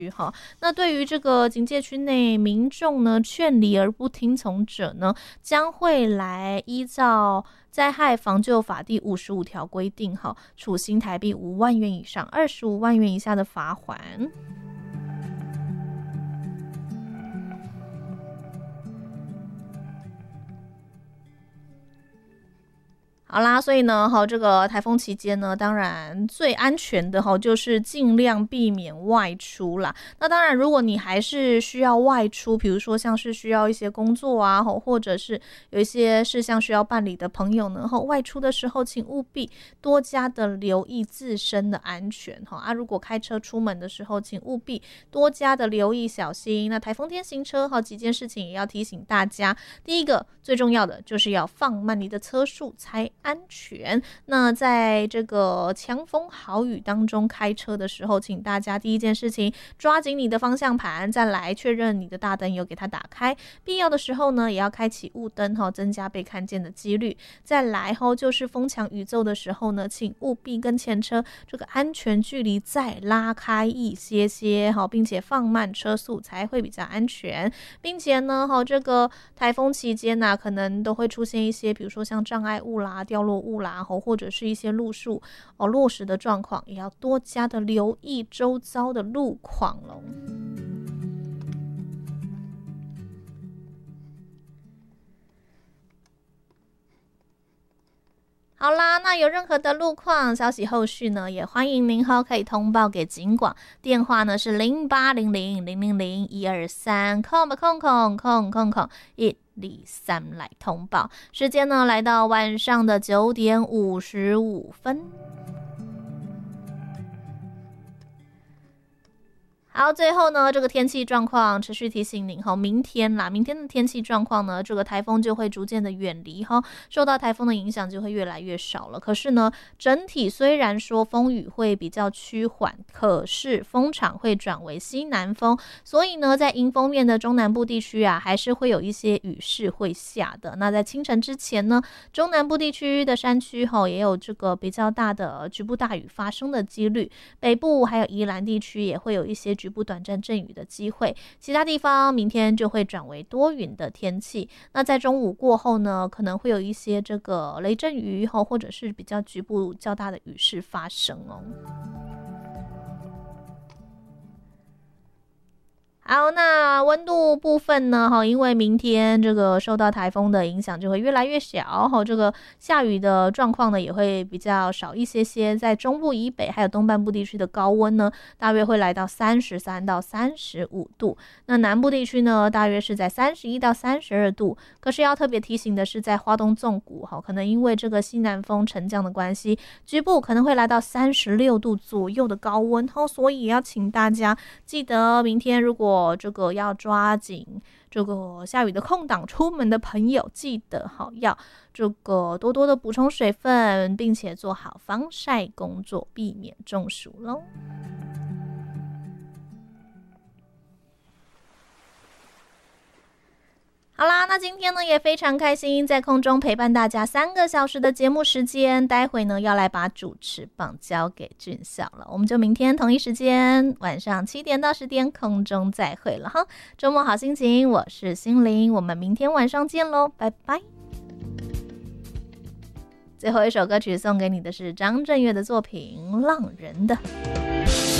那对于这个警戒区内民众呢，劝离而不听从者呢，将会来依照灾害防救法第55条规定，处新台币5万元以上25万元以下的罚锾。好啦，所以呢，这个台风期间呢，当然最安全的就是尽量避免外出啦。那当然，如果你还是需要外出，比如说像是需要一些工作啊，或者是有一些事项需要办理的朋友呢，外出的时候请务必多加的留意自身的安全如果开车出门的时候，请务必多加的留意小心。那台风天行车几件事情也要提醒大家。第一个最重要的就是要放慢你的车速才安全。那在这个强风豪雨当中开车的时候，请大家第一件事情抓紧你的方向盘，再来确认你的大灯有给它打开，必要的时候呢也要开启雾灯增加被看见的几率。再来就是风强雨骤的时候呢，请务必跟前车这个安全距离再拉开一些些并且放慢车速才会比较安全。并且呢这个台风期间可能都会出现一些比如说像障碍物啦、掉落物啦，或者是一些路树落石的状况，也要多加的留意周遭的路况咯。好啦，那有任何的路况消息后续呢，也欢迎您可以通报给警广，电话呢是0800000123123来通报。时间呢来到晚上的9点55分。好，最后呢，这个天气状况持续提醒您明天的天气状况呢，这个台风就会逐渐的远离受到台风的影响就会越来越少了。可是呢，整体虽然说风雨会比较趋缓，可是风场会转为西南风，所以呢，在迎风面的中南部地区还是会有一些雨势会下的。那在清晨之前呢，中南部地区的山区也有这个比较大的局部大雨发生的几率，北部还有宜兰地区也会有一些局部短暂阵雨的机会，其他地方明天就会转为多云的天气。那在中午过后呢，可能会有一些这个雷阵雨或者是比较局部较大的雨势发生好，那温度部分呢因为明天这个受到台风的影响就会越来越小这个下雨的状况呢也会比较少一些些。在中部以北还有东半部地区的高温呢，大约会来到33到35度，那南部地区呢大约是在31到32度。可是要特别提醒的是，在花东纵谷可能因为这个西南风沉降的关系，局部可能会来到36度左右的高温所以也要请大家记得明天如果这个要抓紧这个下雨的空档出门的朋友，记得要这个多多的补充水分，并且做好防晒工作，避免中暑咯。好啦，那今天呢也非常开心在空中陪伴大家3个小时的节目时间，待会呢要来把主持棒交给俊孝了，我们就明天同一时间晚上7点到10点空中再会了周末好心情，我是心灵，我们明天晚上见咯，拜拜。最后一首歌曲送给你的是张震岳的作品《浪人的》。